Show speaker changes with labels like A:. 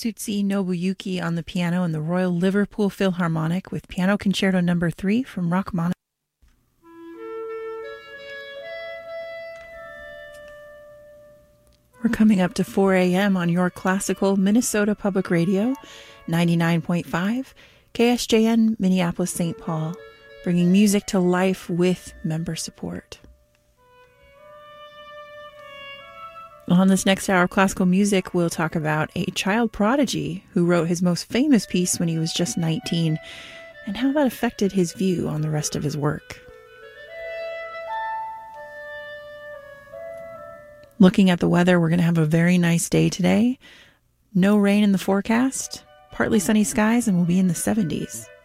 A: Tsutsi Nobuyuki on the piano and the Royal Liverpool Philharmonic with Piano Concerto No. 3 from Rachmaninoff. We're coming up to 4 a.m. on your classical Minnesota Public Radio, 99.5, KSJN Minneapolis, St. Paul, bringing music to life with member support. On this next hour of classical music, we'll talk about a child prodigy who wrote his most famous piece when he was just 19 and how that affected his view on the rest of his work. Looking at the weather, we're going to have a very nice day today. No rain in the forecast, partly sunny skies, and we'll be in the 70s.